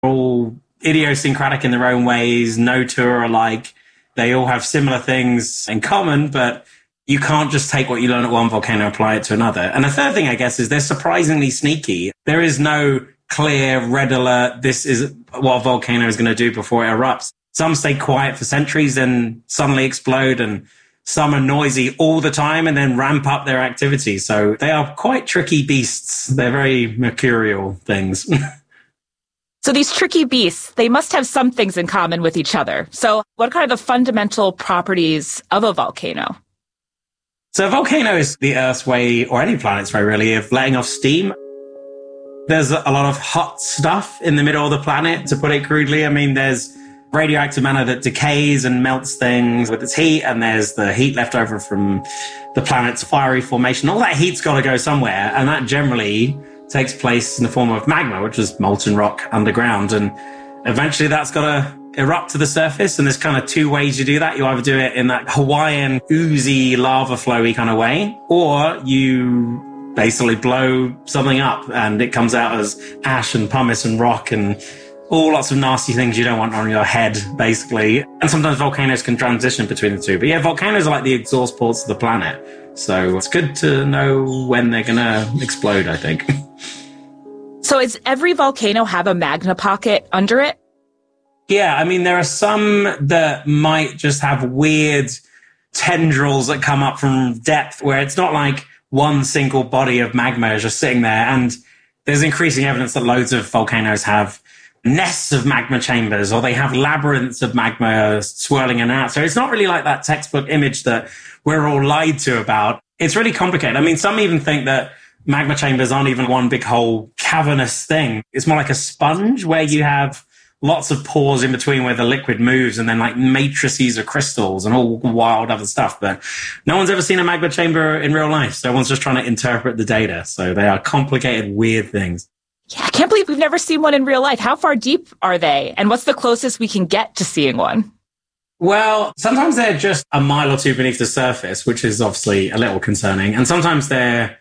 all idiosyncratic in their own ways. No two are alike. They all have similar things in common, but you can't just take what you learn at one volcano and apply it to another. And the third thing, I guess, is they're surprisingly sneaky. There is no clear red alert. This is what a volcano is going to do before it erupts. Some stay quiet for centuries and suddenly explode, and some are noisy all the time and then ramp up their activity. So they are quite tricky beasts. They're very mercurial things. So these tricky beasts, they must have some things in common with each other. So what are the fundamental properties of a volcano? So a volcano is the Earth's way, or any planet's way really, of letting off steam. There's a lot of hot stuff in the middle of the planet, to put it crudely. I mean, there's radioactive matter that decays and melts things with its heat, and there's the heat left over from the planet's fiery formation. All that heat's got to go somewhere, and that generally takes place in the form of magma, which is molten rock underground. And eventually that's got to erupt to the surface, and there's kind of two ways you do that. You either do it in that Hawaiian oozy lava flowy kind of way, or you basically blow something up and it comes out as ash and pumice and rock and all lots of nasty things you don't want on your head, basically. And sometimes volcanoes can transition between the two. But yeah, volcanoes are like the exhaust ports of the planet. So it's good to know when they're going to explode, I think. So does every volcano have a magma pocket under it? Yeah, I mean, there are some that might just have weird tendrils that come up from depth where it's not like one single body of magma is just sitting there. And there's increasing evidence that loads of volcanoes have nests of magma chambers, or they have labyrinths of magma swirling in and out. So it's not really like that textbook image that we're all lied to about. It's really complicated. I mean, some even think that magma chambers aren't even one big whole cavernous thing. It's more like a sponge where you have lots of pores in between where the liquid moves, and then like matrices of crystals and all wild other stuff. But no one's ever seen a magma chamber in real life. So everyone's just trying to interpret the data. So they are complicated, weird things. Yeah, I can't believe we've never seen one in real life. How far deep are they? And what's the closest we can get to seeing one? Well, sometimes they're just a mile or two beneath the surface, which is obviously a little concerning. And sometimes they're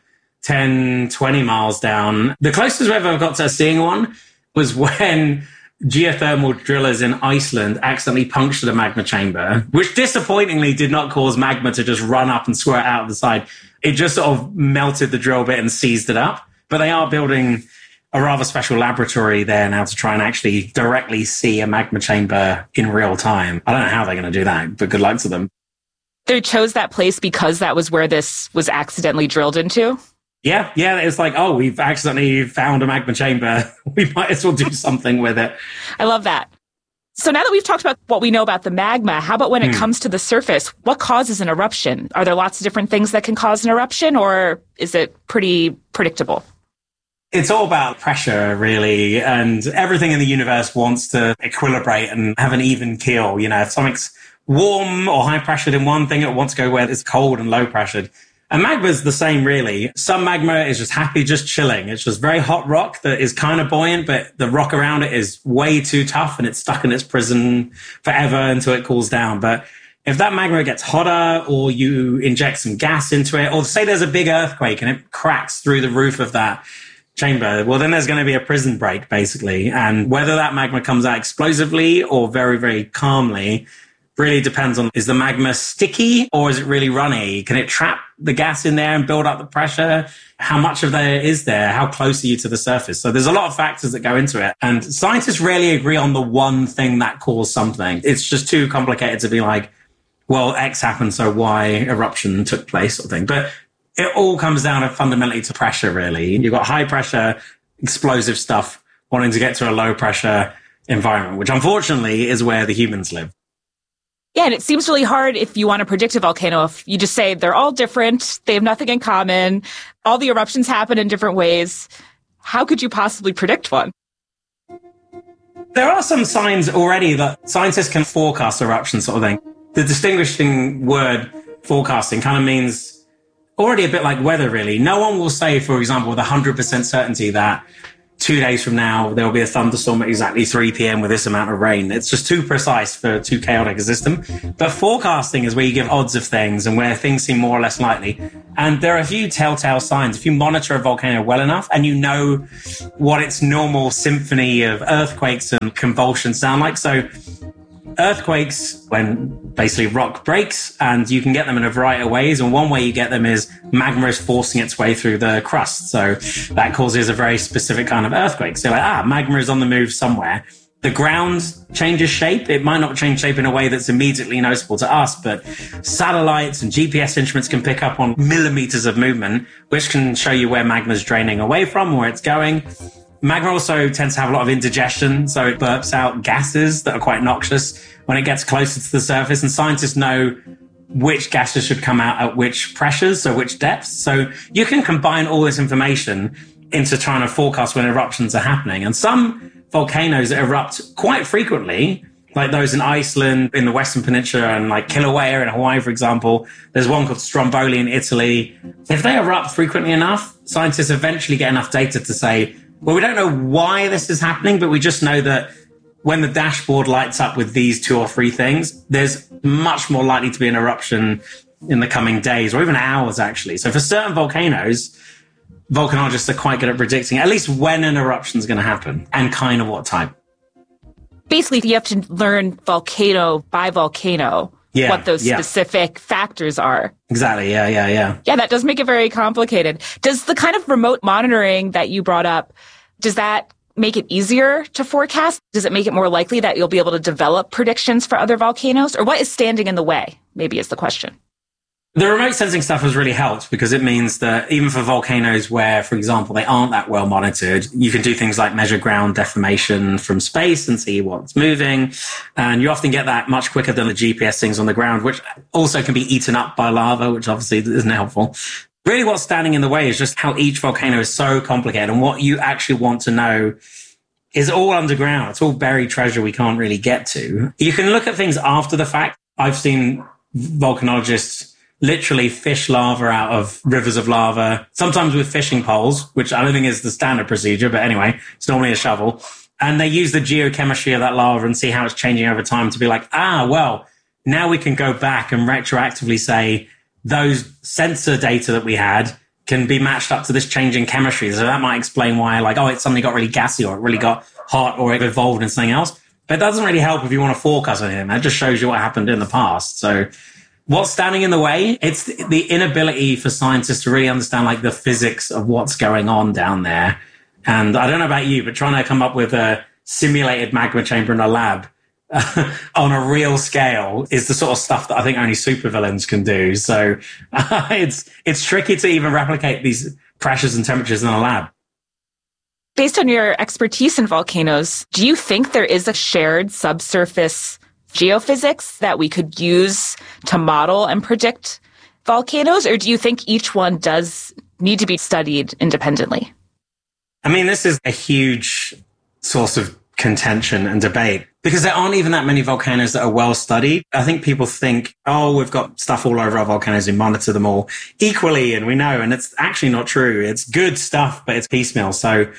10, 20 miles down. The closest we ever got to seeing one was when geothermal drillers in Iceland accidentally punctured a magma chamber, which disappointingly did not cause magma to just run up and squirt out of the side. It just sort of melted the drill bit and seized it up. But they are building a rather special laboratory there now to try and actually directly see a magma chamber in real time. I don't know how they're going to do that, but good luck to them. They chose that place because that was where this was accidentally drilled into? Yeah. It's like, oh, we've accidentally found a magma chamber. We might as well do something with it. I love that. So now that we've talked about what we know about the magma, how about when it comes to the surface? What causes an eruption? Are there lots of different things that can cause an eruption, or is it pretty predictable? It's all about pressure, really, and everything in the universe wants to equilibrate and have an even keel. You know, if something's warm or high pressured in one thing, it wants to go where it's cold and low pressured. And magma is the same, really. Some magma is just happy, just chilling. It's just very hot rock that is kind of buoyant, but the rock around it is way too tough and it's stuck in its prison forever until it cools down. But if that magma gets hotter, or you inject some gas into it, or say there's a big earthquake and it cracks through the roof of that chamber, well, then there's going to be a prison break, basically. And whether that magma comes out explosively or very, very calmly really depends on, is the magma sticky or is it really runny? Can it trap the gas in there and build up the pressure? How much of there is there? How close are you to the surface? So there's a lot of factors that go into it. And scientists rarely agree on the one thing that caused something. It's just too complicated to be like, well, X happened, so Y eruption took place, sort of thing. But it all comes down fundamentally to pressure, really. You've got high pressure, explosive stuff wanting to get to a low pressure environment, which unfortunately is where the humans live. Yeah, and it seems really hard if you want to predict a volcano. If you just say they're all different, they have nothing in common, all the eruptions happen in different ways. How could you possibly predict one? There are some signs already that scientists can forecast eruptions, sort of thing. The distinguishing word forecasting kind of means already a bit like weather, really. No one will say, for example, with 100% certainty that 2 days from now, there will be a thunderstorm at exactly 3 p.m. with this amount of rain. It's just too precise for too chaotic a system. But forecasting is where you give odds of things and where things seem more or less likely. And there are a few telltale signs. If you monitor a volcano well enough and you know what its normal symphony of earthquakes and convulsions sound like. So earthquakes, when basically rock breaks, and you can get them in a variety of ways. And one way you get them is magma is forcing its way through the crust. So that causes a very specific kind of earthquake. So like, magma is on the move somewhere. The ground changes shape. It might not change shape in a way that's immediately noticeable to us, but satellites and GPS instruments can pick up on millimeters of movement, which can show you where magma's draining away from, where it's going. Magma also tends to have a lot of indigestion, so it burps out gases that are quite noxious when it gets closer to the surface, and scientists know which gases should come out at which pressures, so which depths. So you can combine all this information into trying to forecast when eruptions are happening. And some volcanoes that erupt quite frequently, like those in Iceland, in the Western Peninsula, and like Kilauea in Hawaii, for example. There's one called Stromboli in Italy. If they erupt frequently enough, scientists eventually get enough data to say, well, we don't know why this is happening, but we just know that when the dashboard lights up with these 2 or 3 things, there's much more likely to be an eruption in the coming days or even hours, actually. So for certain volcanoes, volcanologists are quite good at predicting at least when an eruption is going to happen and kind of what type. Basically, you have to learn volcano by volcano what those specific factors are. Exactly. Yeah. Yeah, that does make it very complicated. Does the kind of remote monitoring that you brought up, does that make it easier to forecast? Does it make it more likely that you'll be able to develop predictions for other volcanoes? Or what is standing in the way, maybe is the question. The remote sensing stuff has really helped because it means that even for volcanoes where, for example, they aren't that well monitored, you can do things like measure ground deformation from space and see what's moving. And you often get that much quicker than the GPS things on the ground, which also can be eaten up by lava, which obviously isn't helpful. Really what's standing in the way is just how each volcano is so complicated, and what you actually want to know is all underground. It's all buried treasure we can't really get to. You can look at things after the fact. I've seen volcanologists literally fish lava out of rivers of lava, sometimes with fishing poles, which I don't think is the standard procedure, but anyway, it's normally a shovel. And they use the geochemistry of that lava and see how it's changing over time to be like, well, now we can go back and retroactively say those sensor data that we had can be matched up to this changing chemistry. So that might explain why, like, it suddenly got really gassy, or it really got hot, or it evolved into something else. But it doesn't really help if you want to forecast anything. That just shows you what happened in the past. So what's standing in the way? It's the inability for scientists to really understand like the physics of what's going on down there. And I don't know about you, but trying to come up with a simulated magma chamber in a lab on a real scale is the sort of stuff that I think only supervillains can do. So it's tricky to even replicate these pressures and temperatures in a lab. Based on your expertise in volcanoes, do you think there is a shared subsurface geophysics that we could use to model and predict volcanoes? Or do you think each one does need to be studied independently? I mean, this is a huge source of contention and debate because there aren't even that many volcanoes that are well studied. I think people think, we've got stuff all over our volcanoes, we monitor them all equally and we know, and it's actually not true. It's good stuff, but it's piecemeal. So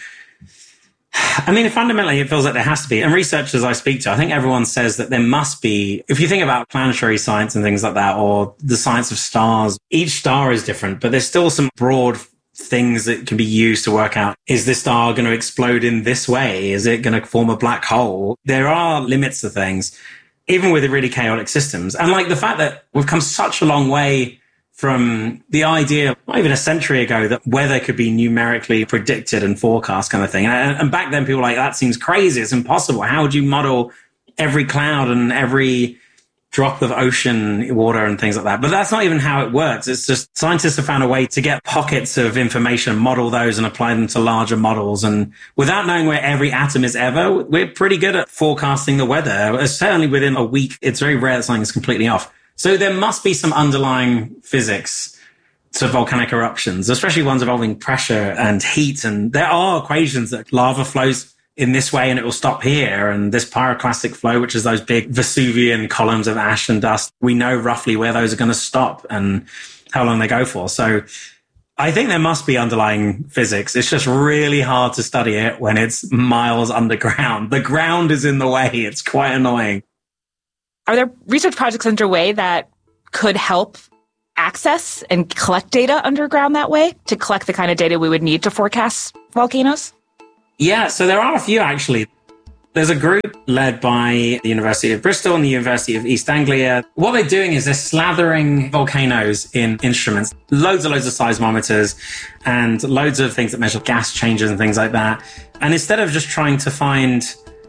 I mean, fundamentally, it feels like there has to be. And researchers I speak to, I think everyone says that there must be, if you think about planetary science and things like that, or the science of stars, each star is different, but there's still some broad things that can be used to work out, is this star going to explode in this way? Is it going to form a black hole? There are limits to things, even with really chaotic systems. And like the fact that we've come such a long way from the idea, not even a century ago, that weather could be numerically predicted and forecast kind of thing. And back then people were like, that seems crazy. It's impossible. How would you model every cloud and every drop of ocean water and things like that? But that's not even how it works. It's just scientists have found a way to get pockets of information, model those and apply them to larger models. And without knowing where every atom is ever, we're pretty good at forecasting the weather. Certainly within a week, it's very rare that something is completely off. So there must be some underlying physics to volcanic eruptions, especially ones involving pressure and heat. And there are equations that lava flows in this way and it will stop here. And this pyroclastic flow, which is those big Vesuvian columns of ash and dust, we know roughly where those are going to stop and how long they go for. So I think there must be underlying physics. It's just really hard to study it when it's miles underground. The ground is in the way. It's quite annoying. Are there research projects underway that could help access and collect data underground that way to collect the kind of data we would need to forecast volcanoes? Yeah, so there are a few actually. There's a group led by the University of Bristol and the University of East Anglia. What they're doing is they're slathering volcanoes in instruments, loads of seismometers and loads of things that measure gas changes and things like that. And instead of just trying to find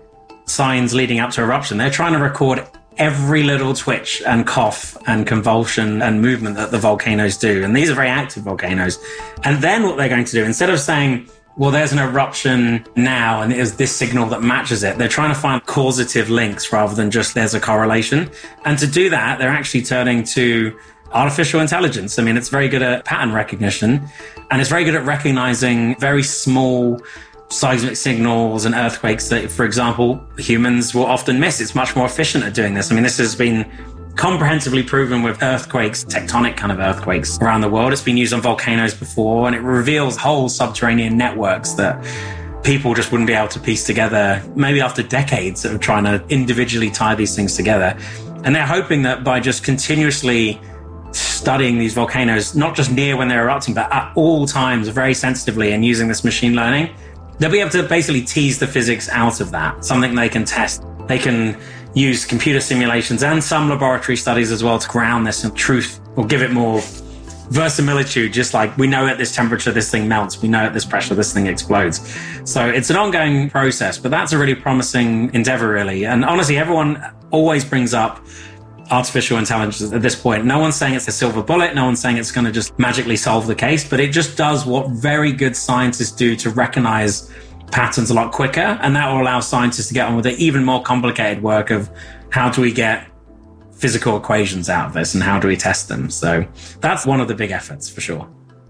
signs leading up to eruption, they're trying to record every little twitch and cough and convulsion and movement that the volcanoes do. And these are very active volcanoes. And then what they're going to do, instead of saying, well, there's an eruption now and there's this signal that matches it, they're trying to find causative links rather than just there's a correlation. And to do that, they're actually turning to artificial intelligence. I mean, it's very good at pattern recognition, and it's very good at recognizing very small seismic signals and earthquakes that, for example, humans will often miss. It's much more efficient at doing this. I mean, this has been comprehensively proven with earthquakes, tectonic kind of earthquakes around the world. It's been used on volcanoes before, and it reveals whole subterranean networks that people just wouldn't be able to piece together, maybe after decades of trying to individually tie these things together. And they're hoping that by just continuously studying these volcanoes, not just near when they're erupting, but at all times, very sensitively, and using this machine learning, they'll be able to basically tease the physics out of that, something they can test. They can use computer simulations and some laboratory studies as well to ground this in truth, or give it more verisimilitude, just like we know at this temperature this thing melts, we know at this pressure this thing explodes. So it's an ongoing process, but that's a really promising endeavor, really. And honestly, everyone always brings up artificial intelligence at this point. No one's saying it's a silver bullet, no one's saying it's going to just magically solve the case, but it just does what very good scientists do to recognize patterns a lot quicker, and that will allow scientists to get on with the even more complicated work of how do we get physical equations out of this and how do we test them. So that's one of the big efforts for sure.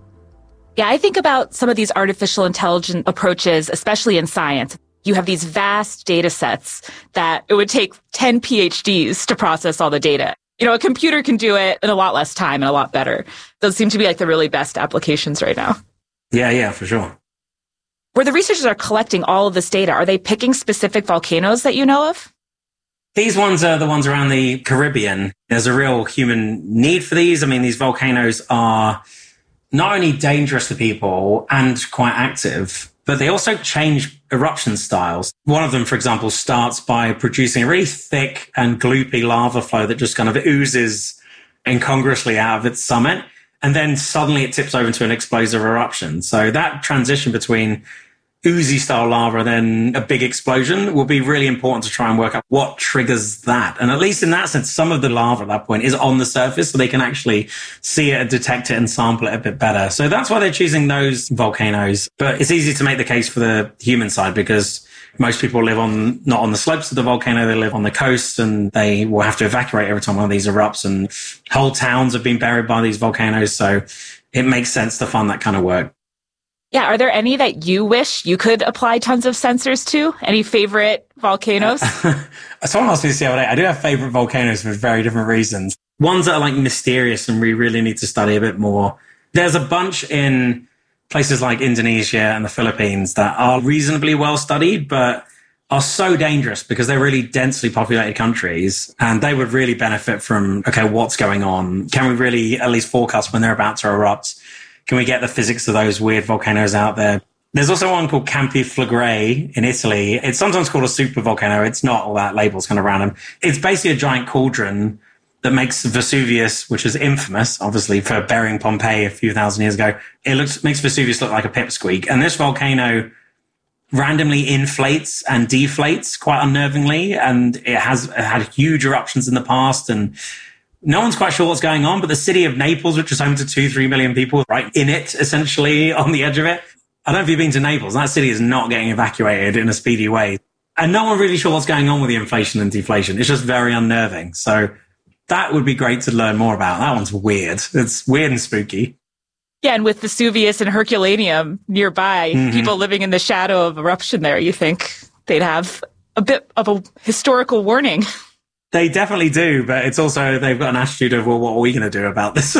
Yeah, I think about some of these artificial intelligence approaches, especially in science. You have these vast data sets that it would take 10 PhDs to process all the data. You know, a computer can do it in a lot less time and a lot better. Those seem to be like the really best applications right now. Yeah, for sure. Where the researchers are collecting all of this data, are they picking specific volcanoes that you know of? These ones are the ones around the Caribbean. There's a real human need for these. I mean, these volcanoes are not only dangerous to people and quite active, but they also change eruption styles. One of them, for example, starts by producing a really thick and gloopy lava flow that just kind of oozes incongruously out of its summit. And then suddenly it tips over into an explosive eruption. So that transition between oozy style lava and then a big explosion will be really important to try and work out what triggers that. And at least in that sense, some of the lava at that point is on the surface, so they can actually see it and detect it and sample it a bit better. So that's why they're choosing those volcanoes. But it's easy to make the case for the human side because most people live not on the slopes of the volcano, they live on the coast, and they will have to evacuate every time one of these erupts, and whole towns have been buried by these volcanoes. So it makes sense to fund that kind of work. Yeah. Are there any that you wish you could apply tons of sensors to? Any favorite volcanoes? Someone asked me this the other day. I do have favorite volcanoes for very different reasons. Ones that are like mysterious and we really need to study a bit more. There's a bunch in places like Indonesia and the Philippines that are reasonably well studied, but are so dangerous because they're really densely populated countries, and they would really benefit from, okay, what's going on? Can we really at least forecast when they're about to erupt? Can we get the physics of those weird volcanoes out there? There's also one called Campi Flegrei in Italy. It's sometimes called a super volcano. It's not, all that label's kind of random. It's basically a giant cauldron that makes Vesuvius, which is infamous, obviously, for burying Pompeii a few thousand years ago. It makes Vesuvius look like a pipsqueak. And this volcano randomly inflates and deflates quite unnervingly. And it has had huge eruptions in the past, and no one's quite sure what's going on. But the city of Naples, which is home to 2-3 million people, right in it, essentially on the edge of it. I don't know if you've been to Naples. That city is not getting evacuated in a speedy way. And no one's really sure what's going on with the inflation and deflation. It's just very unnerving. So that would be great to learn more about. That one's weird. It's weird and spooky. Yeah, and with Vesuvius and Herculaneum nearby, people living in the shadow of eruption there, you think they'd have a bit of a historical warning. They definitely do, but it's also, they've got an attitude of, well, what are we going to do about this?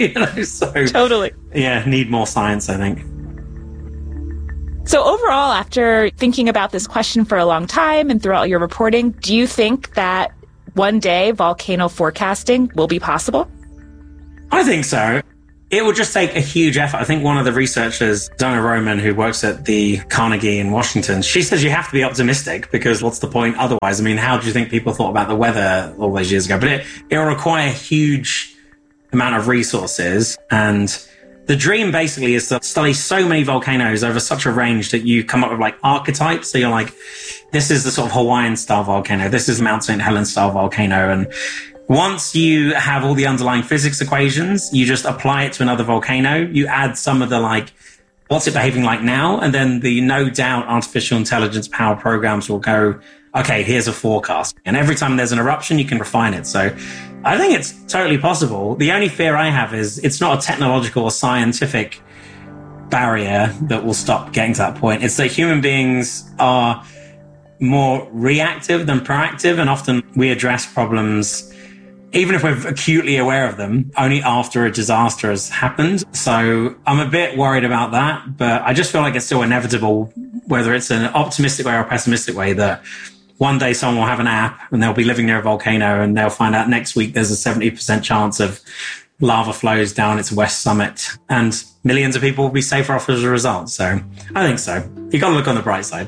So totally. Yeah, need more science, I think. So overall, after thinking about this question for a long time and throughout your reporting, do you think that one day volcano forecasting will be possible? I think so. It will just take a huge effort. I think one of the researchers, Donna Roman, who works at the Carnegie in Washington, she says you have to be optimistic because what's the point otherwise? I mean, how do you think people thought about the weather all those years ago? But it will require a huge amount of resources. And the dream basically is to study so many volcanoes over such a range that you come up with like archetypes. So you're like, this is the sort of Hawaiian style volcano. This is Mount St. Helens style volcano. And once you have all the underlying physics equations, you just apply it to another volcano. You add some of the like, what's it behaving like now? And then the no doubt artificial intelligence power programs will go, okay, here's a forecast. And every time there's an eruption, you can refine it. So I think it's totally possible. The only fear I have is it's not a technological or scientific barrier that will stop getting to that point. It's that human beings are more reactive than proactive. And often we address problems, even if we're acutely aware of them, only after a disaster has happened. So I'm a bit worried about that, but I just feel like it's still inevitable, whether it's an optimistic way or a pessimistic way, that one day someone will have an app and they'll be living near a volcano and they'll find out next week there's a 70% chance of lava flows down its west summit and millions of people will be safer off as a result. So I think so. You got to look on the bright side.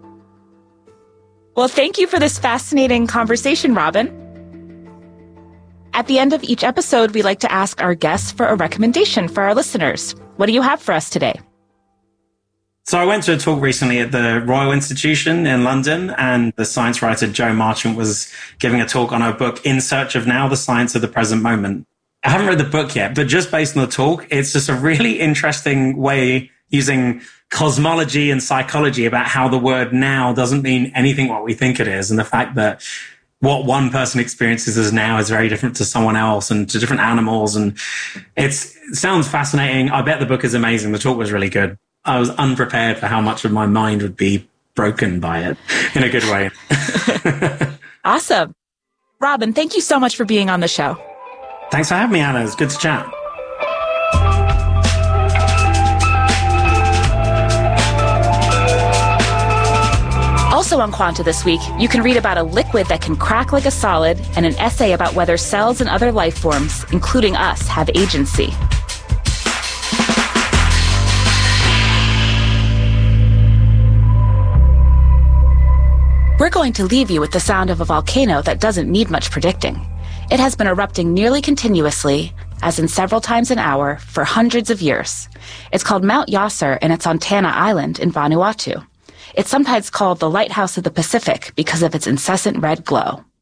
Well, thank you for this fascinating conversation, Robin. At the end of each episode, we like to ask our guests for a recommendation for our listeners. What do you have for us today? So I went to a talk recently at the Royal Institution in London, and the science writer Jo Marchant was giving a talk on her book, In Search of Now, The Science of the Present Moment. I haven't read the book yet, but just based on the talk, it's just a really interesting way using cosmology and psychology about how the word now doesn't mean anything what we think it is. And the fact that what one person experiences as now is very different to someone else and to different animals. And it sounds fascinating. I bet the book is amazing. The talk was really good. I was unprepared for how much of my mind would be broken by it in a good way. Awesome. Robin, thank you so much for being on the show. Thanks for having me, Anna. It's good to chat. Also on Quanta this week, you can read about a liquid that can crack like a solid and an essay about whether cells and other life forms, including us, have agency. We're going to leave you with the sound of a volcano that doesn't need much predicting. It has been erupting nearly continuously, as in several times an hour, for hundreds of years. It's called Mount Yasur, and it's on Tanna Island in Vanuatu. It's sometimes called the Lighthouse of the Pacific because of its incessant red glow.